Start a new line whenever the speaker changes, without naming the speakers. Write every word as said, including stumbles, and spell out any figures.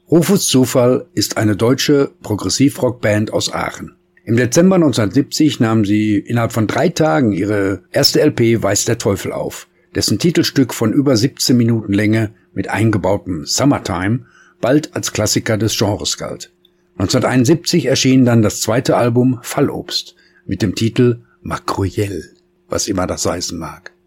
Rufus Zufall ist eine deutsche Progressivrockband aus Aachen. Im Dezember neunzehnhundertsiebzig nahmen sie innerhalb von drei Tagen ihre erste L P Weiß der Teufel auf, dessen Titelstück von über siebzehn Minuten Länge mit eingebautem Summertime bald als Klassiker des Genres galt. neunzehnhunderteinundsiebzig erschien dann das zweite Album Fallobst mit dem Titel Makroyell, was immer das heißen mag.